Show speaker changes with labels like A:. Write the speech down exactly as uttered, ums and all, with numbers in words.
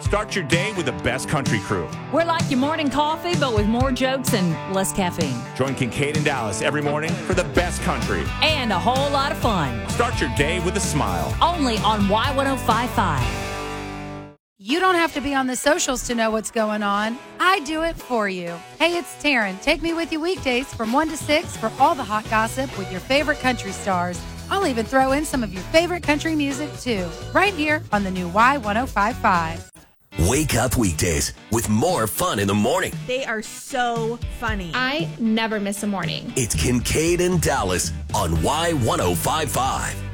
A: Start your day with the best country crew.
B: We're like your morning coffee, but with more jokes and less caffeine.
A: Join Kincaid and Dallas every morning for the best country.
B: And a whole lot of fun.
A: Start your day with a smile.
B: Only on Y ten fifty-five.
C: You don't have to be on the socials to know what's going on. I do it for you. Hey, it's Taryn. Take me with you weekdays from one to six for all the hot gossip with your favorite country stars. I'll even throw in some of your favorite country music, too. Right here on the new Y ten fifty-five.
D: Wake up weekdays with more fun in the morning.
E: They are so funny.
F: I never miss a morning.
D: It's Kincaid and Dallas on Y ten fifty-five.